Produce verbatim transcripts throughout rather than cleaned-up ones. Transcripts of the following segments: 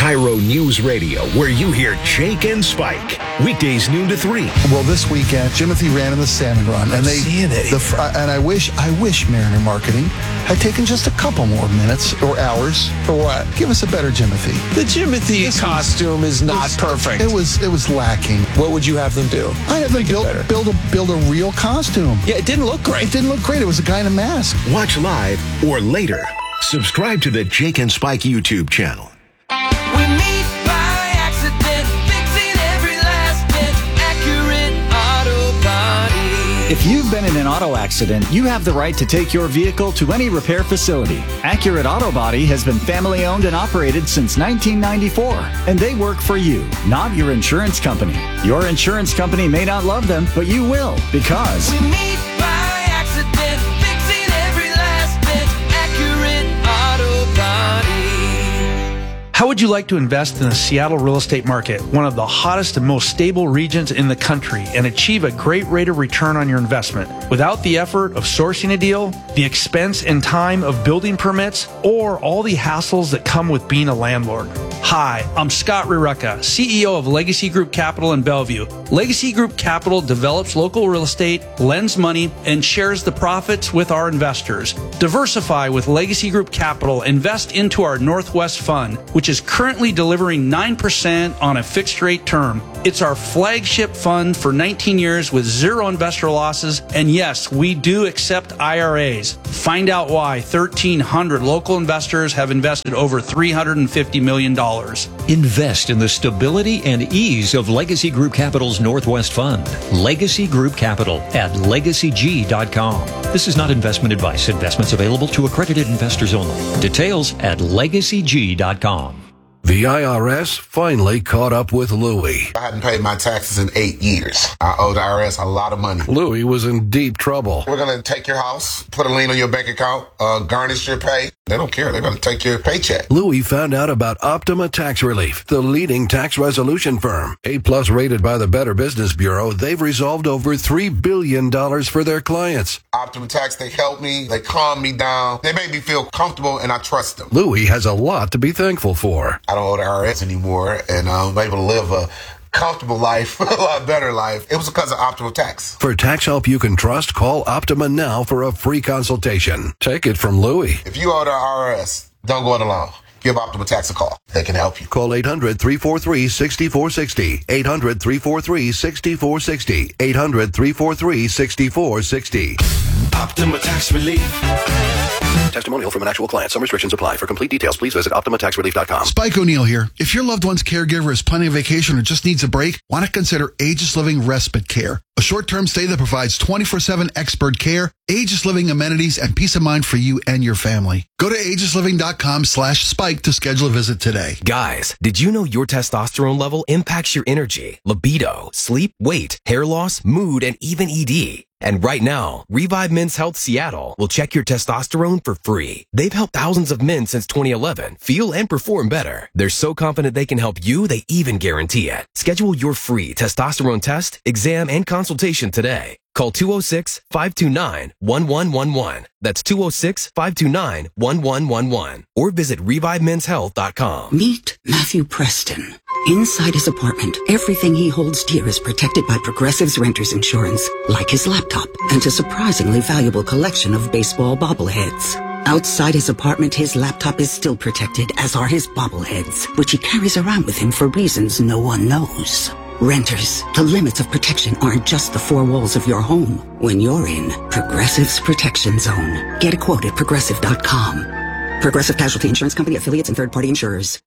Cairo News Radio, where you hear Jake and Spike. Weekdays noon to three. Well, this weekend, Jimothy ran in the salmon run, and they seeing it. The, and I wish, I wish Mariner Marketing had taken just a couple more minutes or hours or what. Give us a better Jimothy. The Jimothy This costume is not was- perfect. It was, it was lacking. What would you have them do? I had them Make it build, better. build a build a real costume. Yeah, it didn't look great. It didn't look great. It was a guy in a mask. Watch live or later. Subscribe to the Jake and Spike YouTube channel. We meet by accident, fixing every last bit, Accurate Auto Body. If you've been in an auto accident, you have the right to take your vehicle to any repair facility. Accurate Auto Body has been family owned and operated since nineteen ninety-four, and they work for you, not your insurance company. Your insurance company may not love them, but you will, because We meet by accident, fixing every last bit, Accurate Auto Body. How would you like to invest in the Seattle real estate market, one of the hottest and most stable regions in the country, and achieve a great rate of return on your investment without the effort of sourcing a deal, the expense and time of building permits, or all the hassles that come with being a landlord? Hi, I'm Scott Rireka, C E O of Legacy Group Capital in Bellevue. Legacy Group Capital develops local real estate, lends money, and shares the profits with our investors. Diversify with Legacy Group Capital. Invest into our Northwest Fund, which is currently delivering nine percent on a fixed rate term. It's our flagship fund for nineteen years with zero investor losses. And yes, we do accept I R As. Find out why thirteen hundred local investors have invested over three hundred fifty million dollars. Invest in the stability and ease of Legacy Group Capital's Northwest Fund. Legacy Group Capital at legacy g dot com. This is not investment advice. Investments available to accredited investors only. Details at legacy g dot com. The I R S finally caught up with Louie. I hadn't paid my taxes in eight years. I owe the I R S a lot of money. Louie was in deep trouble. We're going to take your house, put a lien on your bank account, uh, garnish your pay. They don't care. They're going to take your paycheck. Louie found out about Optima Tax Relief, the leading tax resolution firm. A-plus rated by the Better Business Bureau, they've resolved over three billion dollars for their clients. Optima Tax, they help me. They calm me down. They make me feel comfortable, and I trust them. Louie has a lot to be thankful for. I don't owe the I R S anymore, and I'm able to live a comfortable life, a lot better life. It was because of Optima Tax. For tax help you can trust, call Optima now for a free consultation. Take it from Louie. If you owe the I R S, don't go it alone. Give Optima Tax a call. They can help you. Call eight hundred, three four three, six four six zero. eight hundred, three four three, six four six zero. eight hundred, three four three, six four six zero. Optima Tax Relief. Testimonial from an actual client. Some restrictions apply. For complete details, please visit optima tax relief dot com. Spike O'Neill here. If your loved one's caregiver is planning a vacation or just needs a break, why not consider Aegis Living Respite Care? A short-term stay that provides twenty-four seven expert care, Aegis Living amenities, and peace of mind for you and your family. Go to aegis living dot com slash spike to schedule a visit today. Guys, did you know your testosterone level impacts your energy, libido, sleep, weight, hair loss, mood, and even E D? And right now, Revive Men's Health Seattle will check your testosterone for free. They've helped thousands of men since twenty eleven feel and perform better. They're so confident they can help you, they even guarantee it. Schedule your free testosterone test, exam, and consultation today. Call two oh six, five two nine, one one one one. That's two oh six, five two nine, one one one one. Or visit revive men's health dot com. Meet Matthew Preston. Inside his apartment, everything he holds dear is protected by Progressive's Renter's Insurance, like his laptop and a surprisingly valuable collection of baseball bobbleheads. Outside his apartment, his laptop is still protected, as are his bobbleheads, which he carries around with him for reasons no one knows. Renters, the limits of protection aren't just the four walls of your home. When you're in Progressive's Protection Zone, get a quote at progressive dot com. Progressive Casualty Insurance Company, affiliates, and third-party insurers.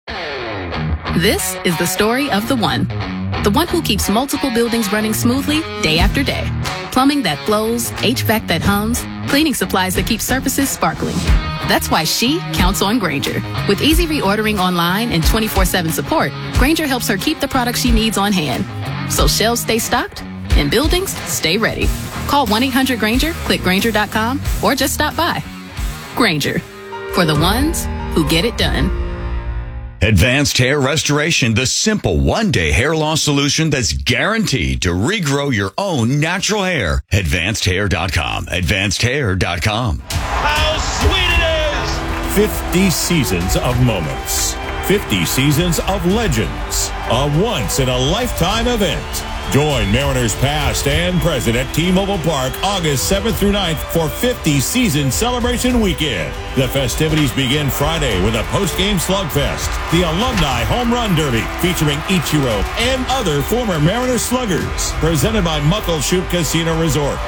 This is the story of the one. The one who keeps multiple buildings running smoothly day after day. Plumbing that flows, H V A C that hums, cleaning supplies that keep surfaces sparkling. That's why she counts on Grainger. With easy reordering online and twenty-four seven support, Grainger helps her keep the products she needs on hand. So shelves stay stocked and buildings stay ready. Call one eight hundred Grainger, click Grainger dot com, or just stop by. Grainger, for the ones who get it done. Advanced Hair Restoration, the simple one-day hair loss solution that's guaranteed to regrow your own natural hair. advanced hair dot com. advanced hair dot com. How sweet it is! fifty seasons of moments. fifty Seasons of Legends, a once-in-a-lifetime event. Join Mariners past and present at T-Mobile Park August seventh through ninth for fifty Season Celebration Weekend. The festivities begin Friday with a post-game slugfest, the Alumni Home Run Derby featuring Ichiro and other former Mariners sluggers, presented by Muckleshoot Casino Resort.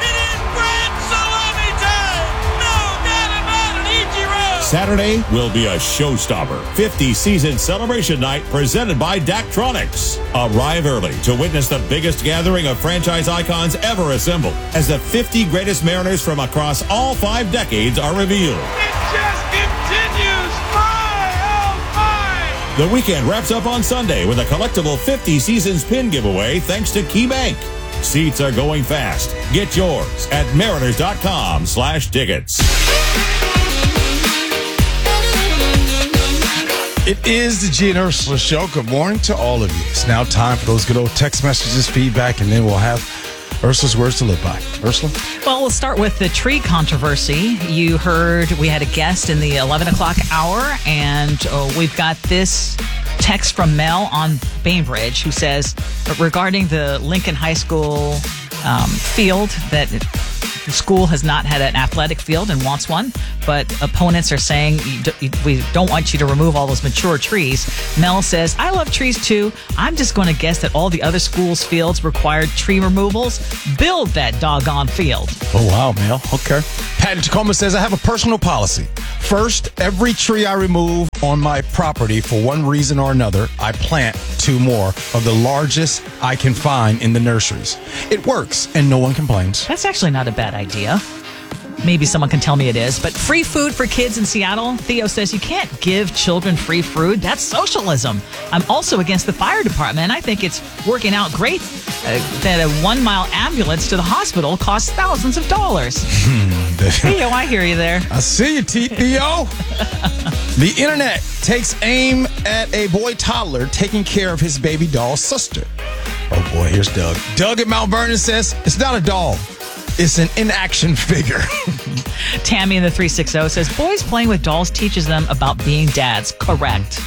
Saturday will be a showstopper. fifty Season Celebration Night presented by Daktronics. Arrive early to witness the biggest gathering of franchise icons ever assembled as the fifty greatest Mariners from across all five decades are revealed. It just continues. My, oh my. The weekend wraps up on Sunday with a collectible fifty Seasons pin giveaway thanks to KeyBank. Seats are going fast. Get yours at mariners.com slash tickets. It is the G and Ursula Show. Good morning to all of you. It's now time for those good old text messages, feedback, and then we'll have Ursula's words to live by. Ursula? Well, we'll start with the tree controversy. You heard we had a guest in the eleven o'clock hour, and oh, we've got this text from Mel on Bainbridge who says, regarding the Lincoln High School um, field, that it, the school has not had an athletic field and wants one, but opponents are saying we don't want you to remove all those mature trees. Mel says, I love trees too. I'm just going to guess that all the other schools' fields required tree removals. Build that doggone field. Oh, wow, Mel. Okay. Pat in Tacoma says, I have a personal policy. First, every tree I remove on my property for one reason or another, I plant two more of the largest I can find in the nurseries. It works, and no one complains. That's actually not a bad idea. Maybe someone can tell me it is. But free food for kids in Seattle? Theo says you can't give children free food. That's socialism. I'm also against the fire department, and I think it's working out great uh, that a one-mile ambulance to the hospital costs thousands of dollars. Theo, I hear you there. I see you, T. Theo. The internet takes aim at a boy toddler taking care of his baby doll's sister. Oh, boy, here's Doug. Doug at Mount Vernon says, it's not a doll. It's an in-action figure. Tammy in the three sixty says, boys playing with dolls teaches them about being dads. Correct.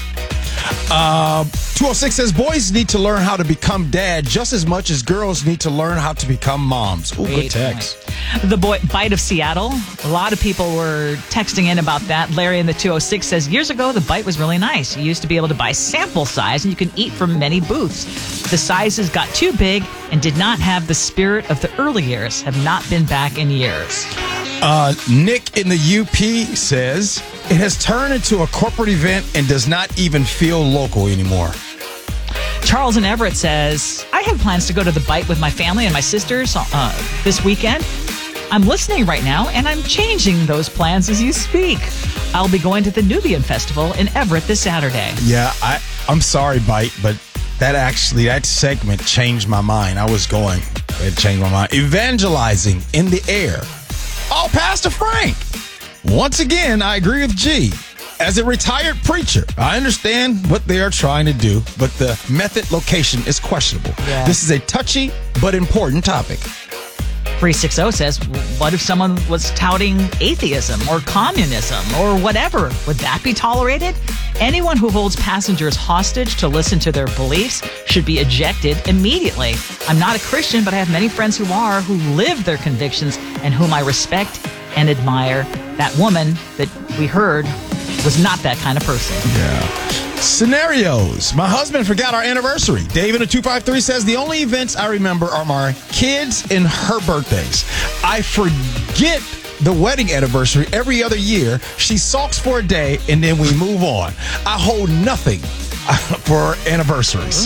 Uh, two oh six says, boys need to learn how to become dad just as much as girls need to learn how to become moms. Ooh, good text. The boy Bite of Seattle. A lot of people were texting in about that. Larry in the two oh six says, years ago, the Bite was really nice. You used to be able to buy sample size, and you can eat from many booths. The sizes got too big and did not have the spirit of the early years. Have not been back in years. Uh, Nick in the U P says, it has turned into a corporate event and does not even feel local anymore. Charles in Everett says, I have plans to go to the Bite with my family and my sisters uh, this weekend. I'm listening right now, and I'm changing those plans as you speak. I'll be going to the Nubian Festival in Everett this Saturday. Yeah, I, I'm sorry, Bite, but that actually, that segment changed my mind. I was going. It changed my mind. Evangelizing in the air. Oh, Pastor Frank. Once again, I agree with G. As a retired preacher, I understand what they are trying to do, but the method location is questionable. Yeah. This is a touchy but important topic. three sixty says, what if someone was touting atheism or communism or whatever? Would that be tolerated? Anyone who holds passengers hostage to listen to their beliefs should be ejected immediately. I'm not a Christian, but I have many friends who are, who live their convictions and whom I respect and admire. That woman that we heard was not that kind of person. Yeah. Scenarios. My husband forgot our anniversary. David at two five three says, the only events I remember are my kids and her birthdays. I forget the wedding anniversary every other year. She sulks for a day and then we move on. I hold nothing for anniversaries.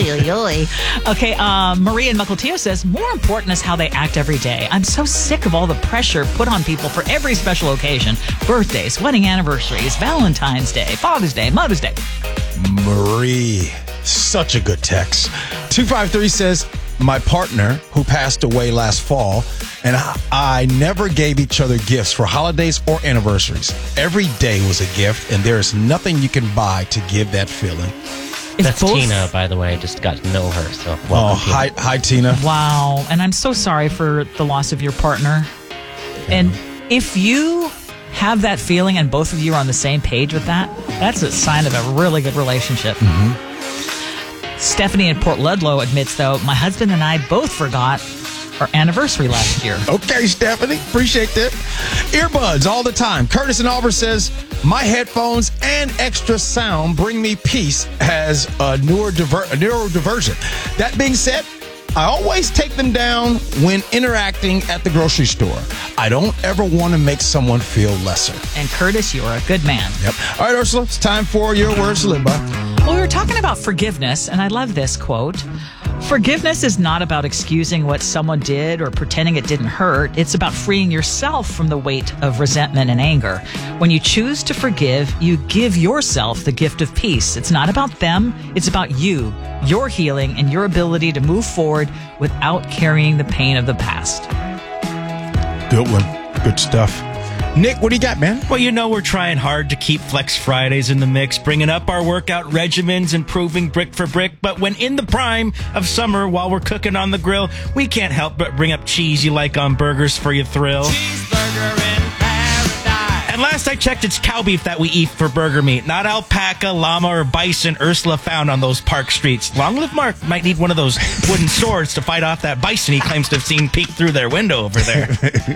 Okay, um, Maria in Mukilteo says, more important is how they act every day. I'm so sick of all the pressure put on people for every special occasion. Birthdays, wedding anniversaries, Valentine's Day, Father's Day, Mother's Day. Marie, such a good text. two five three says, my partner, who passed away last fall, and I, I never gave each other gifts for holidays or anniversaries. Every day was a gift, and there is nothing you can buy to give that feeling. That's Tina, by the way. I just got to know her. So welcome, oh, hi, Tina. hi, Tina. Wow, and I'm so sorry for the loss of your partner. And if you have that feeling and both of you are on the same page with that, that's a sign of a really good relationship. Mm-hmm. Stephanie in Port Ludlow admits, though, my husband and I both forgot our anniversary last year. Okay, Stephanie. Appreciate that. Earbuds all the time. Curtis in Auburn says, my headphones and extra sound bring me peace as a, neurodiver- a neurodiversion. That being said, I always take them down when interacting at the grocery store. I don't ever want to make someone feel lesser. And Curtis, you are a good man. Yep. All right, Ursula, it's time for your words to live by. Well, we were talking about forgiveness, and I love this quote. Forgiveness is not about excusing what someone did or pretending it didn't hurt. It's about freeing yourself from the weight of resentment and anger. When you choose to forgive, you give yourself the gift of peace. It's not about them. It's about you, your healing, and your ability to move forward without carrying the pain of the past. Good one. Good stuff. Nick, what do you got, man? Well, you know we're trying hard to keep Flex Fridays in the mix, bringing up our workout regimens, improving brick for brick. But when in the prime of summer, while we're cooking on the grill, we can't help but bring up cheese you like on burgers for your thrill. Cheeseburger in paradise. And last I checked, it's cow beef that we eat for burger meat, not alpaca, llama, or bison Ursula found on those park streets. Long live Mark might need one of those wooden swords to fight off that bison he claims to have seen peek through their window over there.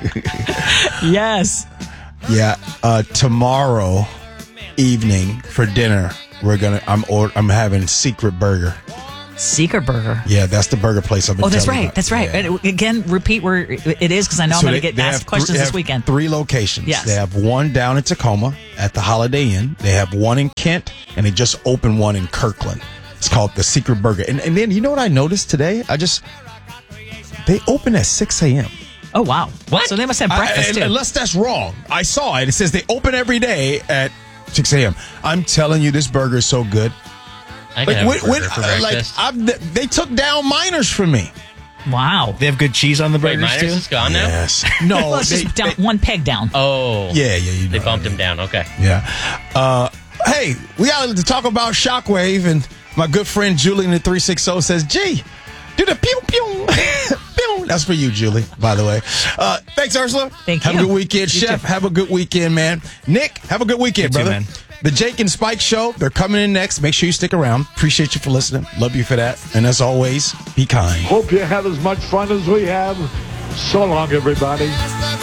Yes. Yeah, uh, tomorrow evening for dinner, we're gonna. I'm or, I'm having Secret Burger. Secret Burger. Yeah, that's the burger place I've been. Oh, that's telling you right. about. That's right. Yeah. And again, repeat where it is because I know So I'm going they- to get they asked have questions three- they this have weekend. Three locations. Yes. They have one down in Tacoma at the Holiday Inn. They have one in Kent, and they just opened one in Kirkland. It's called the Secret Burger. And, and then you know what I noticed today? I just they open at six a.m. Oh, wow. What? So they must have breakfast, I- too. Unless that's wrong. I saw it. It says they open every day at six a.m. I'm telling you, this burger is so good. I can have a burger for uh, like, breakfast. I'm, they took down Miners from me. Wow. They have good cheese on the Wait, burgers, Miners too? is gone now? Yes. No, well, it's they, just down, one peg down. Oh. Yeah, yeah. You know They what bumped I mean. him down. Okay. Yeah. Uh, hey, we got to talk about Shockwave, and my good friend Julie in the three sixty says, gee, do the pew pew. Pew. That's for you, Julie, by the way. Uh, thanks, Ursula. Thank have you. Have a good weekend. You Chef, too. have a good weekend, man. Nick, have a good weekend, You too, brother. man. The Jake and Spike Show, they're coming in next. Make sure you stick around. Appreciate you for listening. Love you for that. And as always, be kind. Hope you have as much fun as we have. So long, everybody.